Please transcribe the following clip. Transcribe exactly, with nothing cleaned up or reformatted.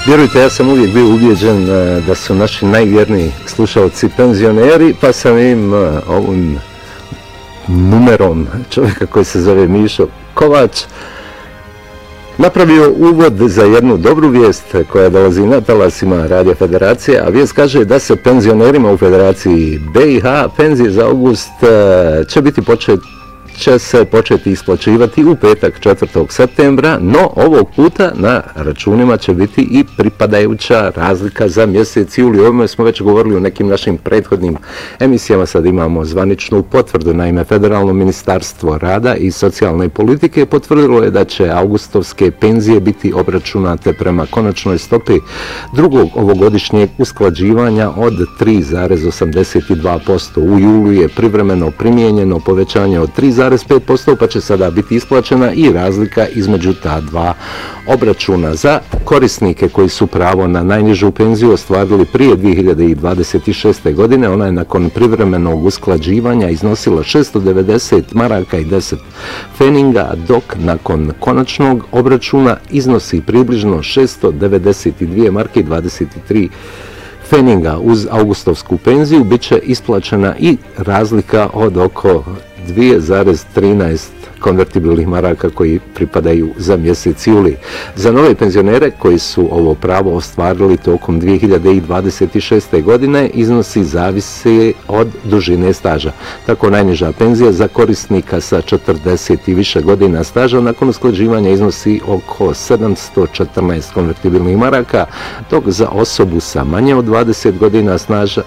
Vjerujte, ja sam uvijek bio ubijeđen da su naši najvjerniji slušalci penzioneri, pa sam im ovim numerom čovjeka koji se zove Mišo Kovač napravio uvod za jednu dobru vijest koja dolazi na talasima Radio Federacije, a vijest kaže da se penzionerima u Federaciji B i H penzije za august će biti počet će se početi isplaćivati u petak četvrtog septembra, no ovog puta na računima će biti i pripadajuća razlika za mjesec juli. O ovome smo već govorili u nekim našim prethodnim emisijama, sad imamo zvaničnu potvrdu. Naime, Federalno ministarstvo rada i socijalne politike potvrdilo je da će augustovske penzije biti obračunate prema konačnoj stopi drugog ovogodišnjeg usklađivanja od tri zarez osamdeset dva posto. U julu je privremeno primijenjeno povećanje od tri zarez pet posto, pa će sada biti isplaćena i razlika između ta dva obračuna. Za korisnike koji su pravo na najnižu penziju ostvarili prije dvije hiljade dvadeset šeste. godine, ona je nakon privremenog usklađivanja iznosila šesto devedeset maraka i deset feninga, dok nakon konačnog obračuna iznosi približno šesto devedeset dvije marke i dvadeset tri feninga. Uz augustovsku penziju bit će isplaćena i razlika od oko dvije zarez trinaest konvertibilnih maraka koji pripadaju za mjesec juli. Za nove penzionere koji su ovo pravo ostvarili tokom dvije hiljade dvadeset šeste. godine iznosi zavise od dužine staža. Tako najniža penzija za korisnika sa četrdeset i više godina staža nakon usklađivanja iznosi oko sedamsto četrnaest konvertibilnih maraka, dok za osobu sa manje od dvadeset godina staža,